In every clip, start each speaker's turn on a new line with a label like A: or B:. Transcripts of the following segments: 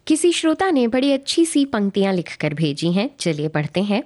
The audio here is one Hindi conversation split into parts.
A: किसी श्रोता ने बड़ी अच्छी सी पंक्तियां लिखकर भेजी हैं, चलिए पढ़ते हैं।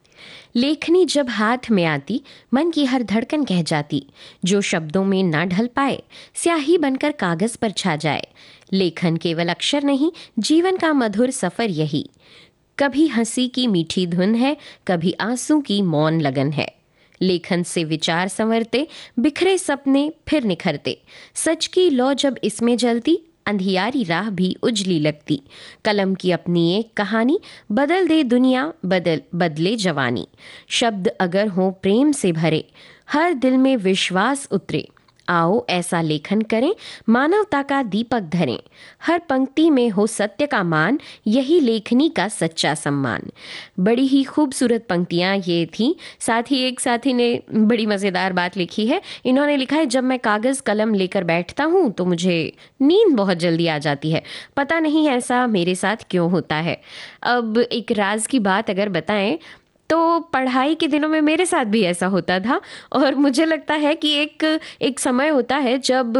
A: लेखनी जब हाथ में आती, मन की हर धड़कन कह जाती, जो शब्दों में ना ढल पाए, स्याही बनकर कागज पर छा जाए। लेखन केवल अक्षर नहीं, जीवन का मधुर सफर यही। कभी हंसी की मीठी धुन है, कभी आंसू की मौन लगन है। लेखन से विचार संवरते, बिखरे सपने फिर निखरते। सच की लौ जब इसमें जलती, अंधियारी राह भी उजली लगती। कलम की अपनी एक कहानी, बदल दे दुनिया, बदले जवानी। शब्द अगर हों प्रेम से भरे, हर दिल में विश्वास उतरे। आओ ऐसा लेखन करें, मानवता का दीपक धरें। हर पंक्ति में हो सत्य का मान, यही लेखनी का सच्चा सम्मान। बड़ी ही खूबसूरत पंक्तियाँ ये थी। साथ ही एक साथी ने बड़ी मज़ेदार बात लिखी है। इन्होंने लिखा है, जब मैं कागज़ कलम लेकर बैठता हूँ तो मुझे नींद बहुत जल्दी आ जाती है। पता नहीं ऐसा मेरे साथ क्यों होता है। अब एक राज की बात अगर बताएं तो पढ़ाई के दिनों में मेरे साथ भी ऐसा होता था। और मुझे लगता है कि एक समय होता है जब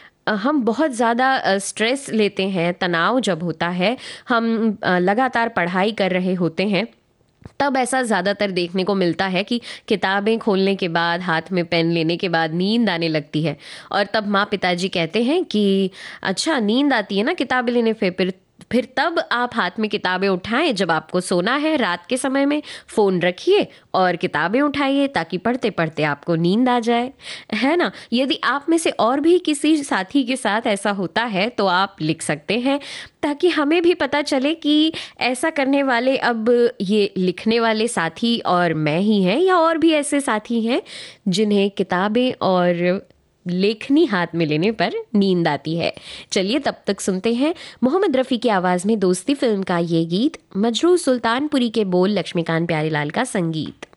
A: हम बहुत ज़्यादा स्ट्रेस लेते हैं, तनाव जब होता है, हम लगातार पढ़ाई कर रहे होते हैं, तब ऐसा ज़्यादातर देखने को मिलता है कि किताबें खोलने के बाद, हाथ में पेन लेने के बाद नींद आने लगती है। और तब माँ पिताजी कहते हैं कि अच्छा नींद आती है ना किताबें लेने, फिर तब आप हाथ में किताबें उठाएं जब आपको सोना है। रात के समय में फ़ोन रखिए और किताबें उठाइए ताकि पढ़ते पढ़ते आपको नींद आ जाए, है ना। यदि आप में से और भी किसी साथी के साथ ऐसा होता है तो आप लिख सकते हैं, ताकि हमें भी पता चले कि ऐसा करने वाले अब ये लिखने वाले साथी और मैं ही हैं, या और भी ऐसे साथी हैं जिन्हें किताबें और लेखनी हाथ में लेने पर नींद आती है। चलिए तब तक सुनते हैं मोहम्मद रफ़ी की आवाज़ में दोस्ती फिल्म का ये गीत, मजरू सुल्तानपुरी के बोल, लक्ष्मीकांत प्यारेलाल का संगीत।